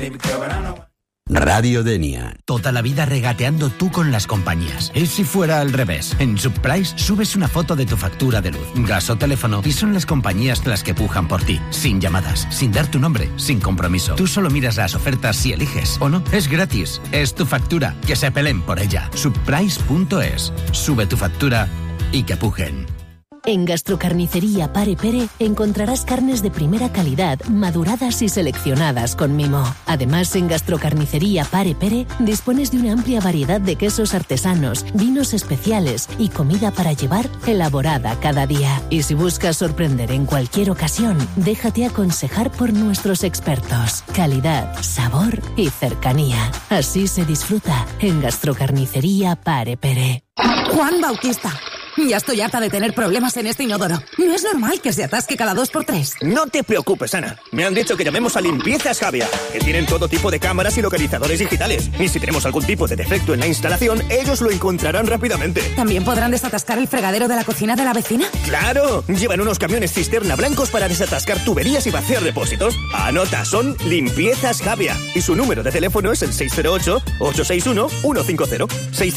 Radio Denia. Toda la vida regateando tú con las compañías. ¿Y si fuera al revés? En Subprice subes una foto de tu factura de luz, gas o teléfono y son las compañías las que pujan por ti. Sin llamadas, sin dar tu nombre, sin compromiso. Tú solo miras las ofertas y eliges. ¿O no? Es gratis. Es tu factura. Que se peleen por ella. Subprice.es. Sube tu factura y que pujen. En Gastrocarnicería Pare Pere encontrarás carnes de primera calidad, maduradas y seleccionadas con mimo. Además, en Gastrocarnicería Pare Pere dispones de una amplia variedad de quesos artesanos, vinos especiales y comida para llevar elaborada cada día. Y si buscas sorprender en cualquier ocasión, déjate aconsejar por nuestros expertos. Calidad, sabor y cercanía. Así se disfruta en Gastrocarnicería Pare Pere. Juan Bautista. Ya estoy harta de tener problemas en este inodoro. No es normal que se atasque cada 2x3. No te preocupes, Ana. Me han dicho que llamemos a Limpiezas Javia, que tienen todo tipo de cámaras y localizadores digitales. Y si tenemos algún tipo de defecto en la instalación, ellos lo encontrarán rápidamente. ¿También podrán desatascar el fregadero de la cocina de la vecina? ¡Claro! Llevan unos camiones cisterna blancos para desatascar tuberías y vaciar depósitos. Anota, son Limpiezas Javia. Y su número de teléfono es el 608-861-150.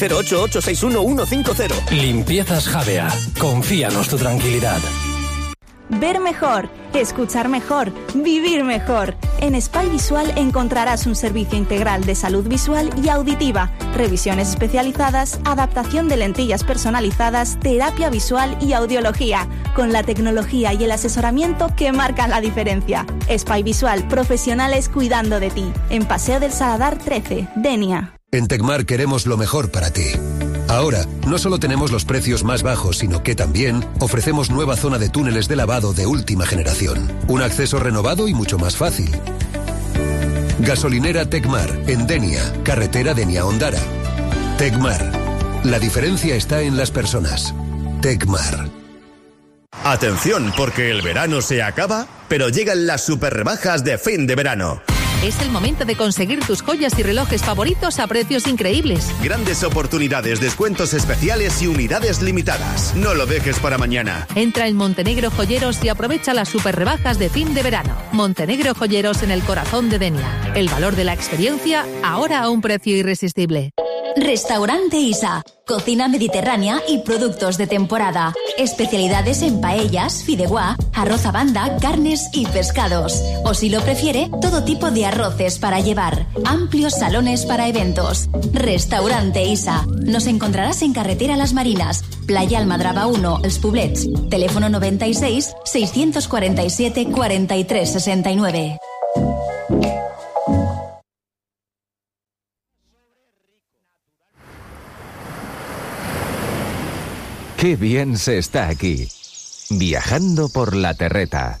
608-861-150. Limpiezas Javea. Confíanos tu tranquilidad. Ver mejor, escuchar mejor, vivir mejor. En Spy Visual encontrarás un servicio integral de salud visual y auditiva, revisiones especializadas, adaptación de lentillas personalizadas, terapia visual y audiología, con la tecnología y el asesoramiento que marcan la diferencia. Spy Visual, profesionales cuidando de ti. En Paseo del Saladar 13, Denia. En Tecmar queremos lo mejor para ti. Ahora, no solo tenemos los precios más bajos, sino que también ofrecemos nueva zona de túneles de lavado de última generación. Un acceso renovado y mucho más fácil. Gasolinera Tecmar, en Denia, carretera Denia-Ondara. Tecmar. La diferencia está en las personas. Tecmar. Atención, porque el verano se acaba, pero llegan las super rebajas de fin de verano. Es el momento de conseguir tus joyas y relojes favoritos a precios increíbles. Grandes oportunidades, descuentos especiales y unidades limitadas. No lo dejes para mañana. Entra en Montenegro Joyeros y aprovecha las super rebajas de fin de verano. Montenegro Joyeros, en el corazón de Denia. El valor de la experiencia, ahora a un precio irresistible. Restaurante Isa. Cocina mediterránea y productos de temporada. Especialidades en paellas, fideuá, arroz a banda, carnes y pescados. O si lo prefiere, todo tipo de arroces para llevar. Amplios salones para eventos. Restaurante Isa. Nos encontrarás en Carretera Las Marinas, Playa Almadraba 1, Els Poblets. Teléfono 96 647 43 69. Qué bien se está aquí, viajando por la terreta.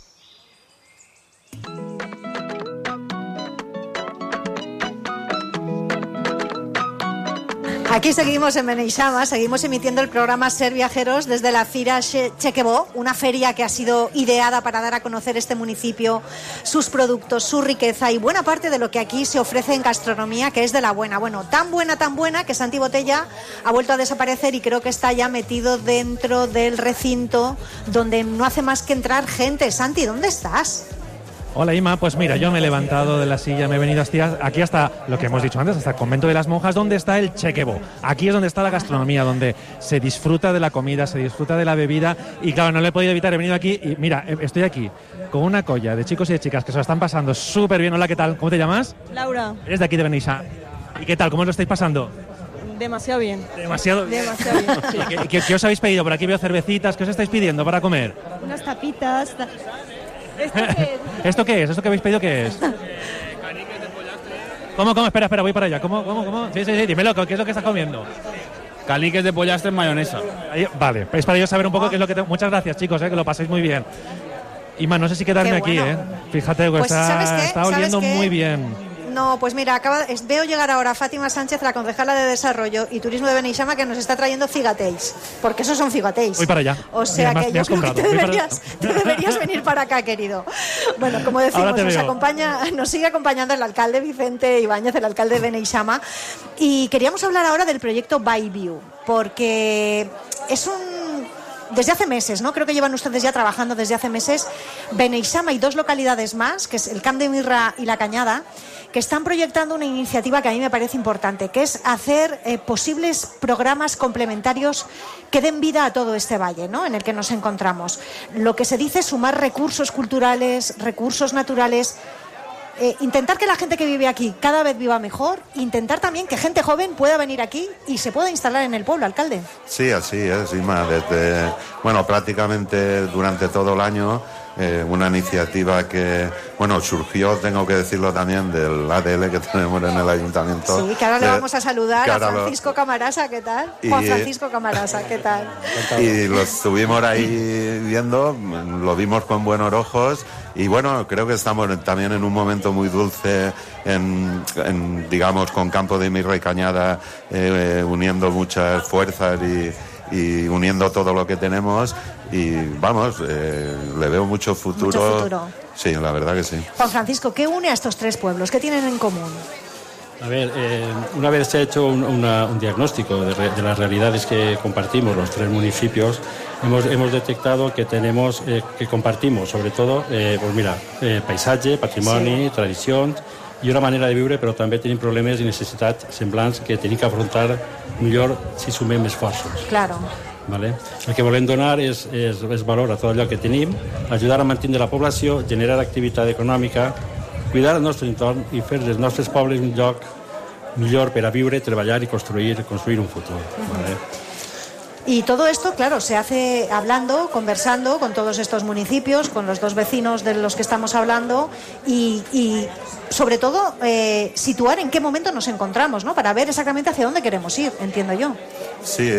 Aquí seguimos en Beneixama, seguimos emitiendo el programa Ser Viajeros desde la Fira Chequebó, una feria que ha sido ideada para dar a conocer este municipio, sus productos, su riqueza y buena parte de lo que aquí se ofrece en gastronomía, que es de la buena. Bueno, tan buena que Santi Botella ha vuelto a desaparecer y creo que está ya metido dentro del recinto donde no hace más que entrar gente. Santi, ¿dónde estás? Hola Ima, pues mira, yo me he levantado de la silla, me he venido aquí hasta lo que hemos dicho antes, hasta el convento de las monjas, donde está el Chequebó. Aquí es donde está la gastronomía, donde se disfruta de la comida, se disfruta de la bebida y claro, no lo he podido evitar, he venido aquí y mira, estoy aquí con una colla de chicos y de chicas que se lo están pasando súper bien. Hola, ¿qué tal? ¿Cómo te llamas? Laura. Eres de aquí de Beneixama. ¿Y qué tal? ¿Cómo lo estáis pasando? Demasiado bien. Demasiado bien. ¿Qué os habéis pedido? Por aquí veo cervecitas, ¿qué os estáis pidiendo para comer? Unas tapitas. ¿Esto qué es? ¿Esto que habéis pedido qué es? ¿Cómo? Espera, voy para allá. ¿Cómo? Sí, dímelo, ¿qué es lo que estás comiendo? Caliques de pollastre en mayonesa. Vale, es para yo saber un poco qué es lo que Muchas gracias, chicos, que lo paséis muy bien. Ima, no sé si quedarme aquí, Fíjate, que pues, está oliendo muy bien. No, pues mira, veo llegar ahora Fátima Sánchez, la concejala de Desarrollo y Turismo de Beneixama, que nos está trayendo cigateis, porque esos son figateis. Voy para allá. O sea, mira, que yo creo que tú deberías venir para acá, querido. Bueno, como decimos, nos sigue acompañando el alcalde Vicente Ibáñez, el alcalde de Beneixama, y queríamos hablar ahora del proyecto Byview, porque es desde hace meses, ¿no? Creo que llevan ustedes ya trabajando desde hace meses. Beneixama y 2 localidades más, que es el Camp de Mirra y La Cañada, que están proyectando una iniciativa que a mí me parece importante, que es hacer posibles programas complementarios que den vida a todo este valle, ¿no?, en el que nos encontramos. Lo que se dice es sumar recursos culturales, recursos naturales, intentar que la gente que vive aquí cada vez viva mejor, intentar también que gente joven pueda venir aquí y se pueda instalar en el pueblo, alcalde. Sí, así es, Inma, prácticamente durante todo el año, una iniciativa que, surgió, tengo que decirlo también, del ADL que tenemos en el ayuntamiento. Sí, que ahora le vamos a saludar a Francisco Camarasa, ¿qué tal? Juan Francisco Camarasa, ¿qué tal? Y lo estuvimos ahí viendo, lo vimos con buenos ojos y creo que estamos también en un momento muy dulce digamos, con Campo de Mirra y Cañada, uniendo muchas fuerzas y uniendo todo lo que tenemos y le veo mucho futuro. Mucho futuro. Sí, la verdad que sí. Juan Francisco, ¿qué une a estos tres pueblos? ¿Qué tienen en común? A ver, una vez se ha hecho un diagnóstico de las realidades que compartimos los tres municipios, hemos detectado que tenemos, que compartimos sobre todo, paisatge, patrimoni, tradicions i una manera de viure, però també tenim problemes i necessitats semblants que tenim que afrontar millor si sumem esforços. Claro. ¿Vale? El que volem donar és valor a tot allò que tenim, ajudar a mantenir la població, generar activitat econòmica, cuidar el nostre entorn i fer dels nostres pobles un lloc millor per a viure, treballar i construir un futur. ¿Vale? Y todo esto, claro, se hace hablando, conversando con todos estos municipios, con los dos vecinos de los que estamos hablando y sobre todo, situar en qué momento nos encontramos, ¿no? Para ver exactamente hacia dónde queremos ir, entiendo yo. Sí,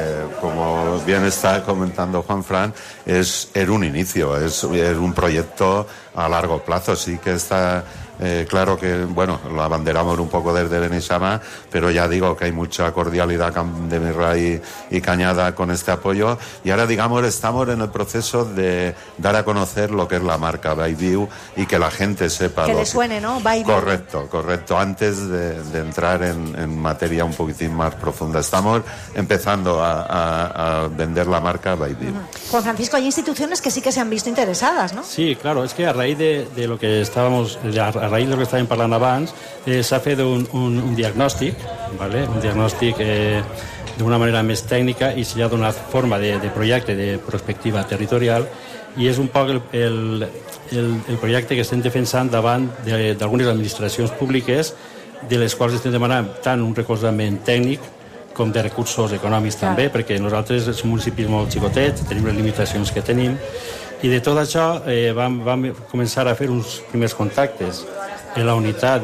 como bien está comentando Juanfran, era un inicio, es un proyecto a largo plazo, sí que está... claro que, lo abanderamos un poco desde Beneixama, pero ya digo que hay mucha cordialidad de Mirra y Cañada con este apoyo y ahora, digamos, estamos en el proceso de dar a conocer lo que es la marca Bellviu y que la gente sepa. Que le suene, ¿no? Bellviu. Correcto. Antes de entrar en materia un poquitín más profunda. Estamos empezando a vender la marca Bellviu. Juan Francisco, hay instituciones que sí que se han visto interesadas, ¿no? Sí, claro, es que a raíz de lo que estábamos... A raíz del que estàvem parlant abans, s'ha fet un diagnòstic, ¿vale? Un diagnòstic d'una manera més tècnica i s'ha donat forma de projecte de prospectiva territorial i és un poc el projecte que estem defensant davant d'algunes administracions públiques de les quals estem demanant tant un recolzament tècnic com de recursos econòmics també, perquè nosaltres som municipis molt xicotets, tenim les limitacions que tenim i de tot això vam començar a fer uns primers contactes en la unitat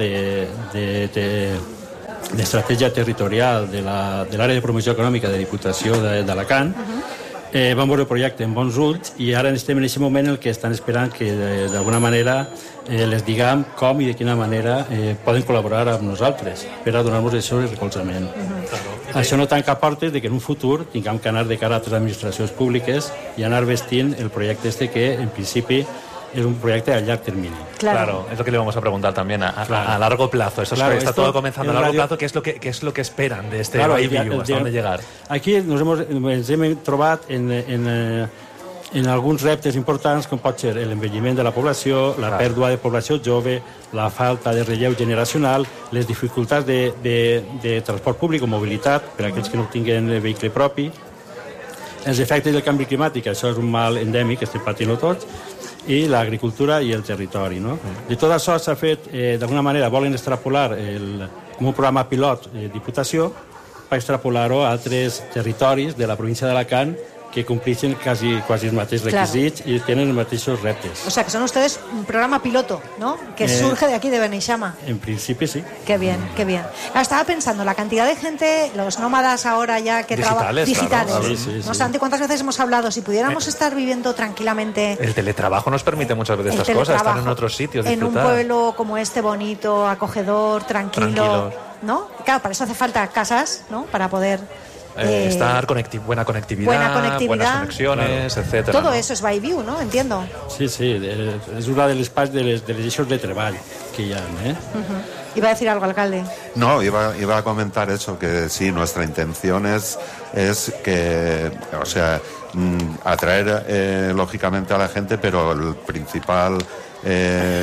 d'estratègia territorial de l'àrea de promoció econòmica de Diputació d'Alacant. Vam veure el projecte en bons ulls i ara estem en aquest moment el que estan esperant que d'alguna manera les diguem com i de quina manera poden col·laborar amb nosaltres per a donar-nos això de recolzament. Això no tanca portes de que en un futur tinguem que anar de cara a altres administracions públiques i anar vestint el projecte este que en principi es un proyecto a largo término. Claro, es lo que le vamos a preguntar también a largo plazo. Eso claro, está todo comenzando a largo plazo. ¿Qué es lo que esperan de este Bellviu? ¿Hasta dónde llegar? Aquí nos hem trobat en alguns reptes importants com pot ser l'envelliment de la població, la pèrdua de població jove, la falta de relleu generacional, les dificultats de transport públic o mobilitat per a aquells que no tinguin vehicle propi, els efectes del canvi climàtic, això és un mal endèmic que estem patint tots, i l'agricultura i el territori. No? De tot això s'ha fet, d'alguna manera, volen extrapolar com un programa pilot Diputació per extrapolar-ho a altres territoris de la província d'Alacant que compleixen quasi els mateixos requisits y tienen los mateixos reptes. O sea, que son ustedes un programa piloto, ¿no? Que surge de aquí, de Beneixama. En principio, sí. Qué bien, qué bien. Estaba pensando, la cantidad de gente, los nómadas ahora ya que trabajan... Digitales. Claro. Sí. No obstante, ¿cuántas veces hemos hablado? Si pudiéramos estar viviendo tranquilamente... El teletrabajo nos permite muchas veces estas cosas, estar en otros sitios, disfrutar. En un pueblo como este, bonito, acogedor, tranquilo, ¿no? Claro, para eso hace falta casas, ¿no? Para poder... estar buena conectividad, buenas conexiones, etcétera. Todo eso es Bellviu, ¿no? Entiendo. Sí, es una de les parts de les eixos de treball que hi ha. ¿Iba a decir algo, alcalde? No, iba a comentar eso, que sí, nuestra intención es que, o sea, atraer lógicamente a la gente, pero el principal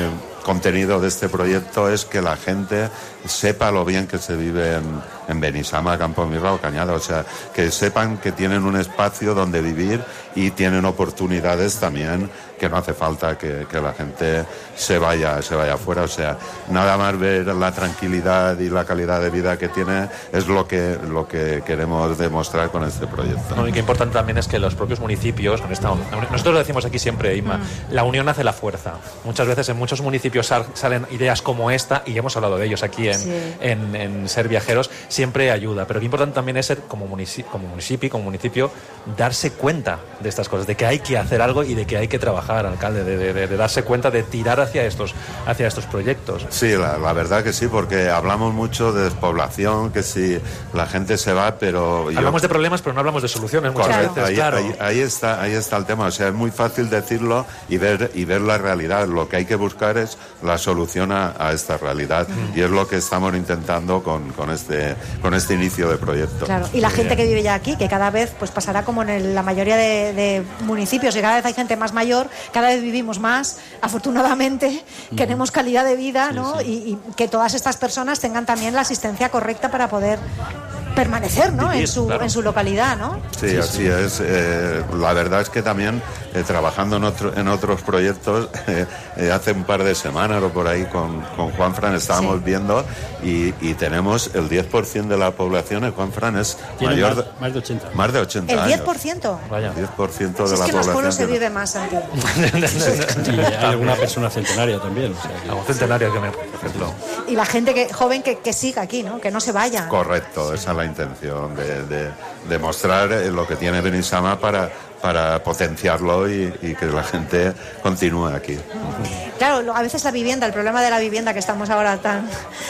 contenido de este proyecto es que la gente sepa lo bien que se vive en Benissama, Campomirra o Cañada, o sea, que sepan que tienen un espacio donde vivir y tienen oportunidades también, que no hace falta que la gente se vaya afuera, o sea, nada más ver la tranquilidad y la calidad de vida que tiene es lo que queremos demostrar con este proyecto. No, y que importante también es que los propios municipios, nosotros lo decimos aquí siempre, Inma, la unión hace la fuerza. Muchas veces en muchos municipios salen ideas como esta, y hemos hablado de ellos aquí en Ser Viajeros, siempre ayuda, pero qué importante también es ser como municipio, darse cuenta de estas cosas, de que hay que hacer algo y de que hay que trabajar, alcalde, de darse cuenta, de tirar hacia estos proyectos. Sí, la verdad que sí, porque hablamos mucho de despoblación, que si la gente se va, pero... Hablamos de problemas, pero no hablamos de soluciones muchas veces, claro. Ahí está el tema, o sea, es muy fácil decirlo y ver la realidad. Lo que hay que buscar es la solución a esta realidad, y es lo que estamos intentando con este inicio de proyecto. Claro, y la gente que vive ya aquí, que cada vez pues pasará como en la mayoría de municipios, y cada vez hay gente más mayor, cada vez vivimos más, afortunadamente, queremos calidad de vida, ¿no? Y que todas estas personas tengan también la asistencia correcta para poder permanecer, ¿no? Vivir, en su localidad, ¿no? Sí, así es. La verdad es que también trabajando en otros proyectos, hace un par de semanas o por ahí con Juanfran estábamos viendo y tenemos el 10% de la población, Juanfran, es mayor más de 80. Más de 80 ¿El años. 10%? Vaya. 10% de la población. Es que en los pueblos se vive más, Santi. Y hay alguna persona centenaria también. O sea, algo centenaria que por ejemplo. Y la gente joven que siga aquí, ¿no? Que no se vaya. Correcto, esa es la intención de mostrar lo que tiene Benissama para potenciarlo y que la gente continúe aquí. Claro, a veces la vivienda, el problema de la vivienda, que estamos ahora tan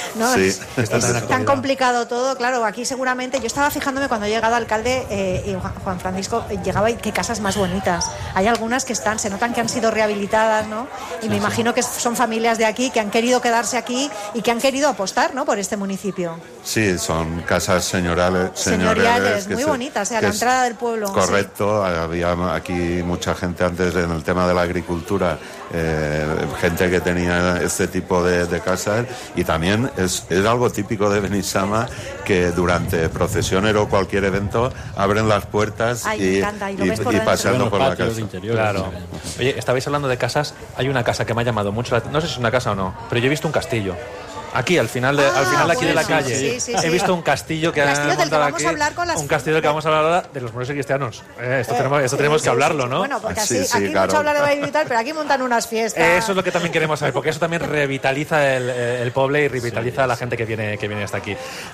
tan complicado todo, claro, aquí seguramente, yo estaba fijándome cuando he llegado alcalde y Juan Francisco llegaba, y qué casas más bonitas. Hay algunas que se notan que han sido rehabilitadas, ¿no? Y me imagino que son familias de aquí que han querido quedarse aquí y que han querido apostar, ¿no? Por este municipio. Sí, son casas señoriales muy bonitas, a la entrada del pueblo. Correcto, sí. Había aquí mucha gente antes en el tema de la agricultura, gente que tenía este tipo de casas, y también es algo típico de Benissama que durante procesiones o cualquier evento abren las puertas y paseando por la casa. Claro. Oye, estabais hablando de casas, hay una casa que me ha llamado mucho la atención, no sé si es una casa o no, pero yo he visto un castillo. Aquí, al final aquí de la calle, he visto un castillo que han montado aquí, un castillo del que vamos a hablar ahora de los moros y cristianos. Esto tenemos que hablarlo, ¿no? Bueno, porque aquí claro. Mucho hablar de baile y tal, pero aquí montan unas fiestas. Eso es lo que también queremos saber, porque eso también revitaliza el pueblo y revitaliza a la gente que viene hasta aquí.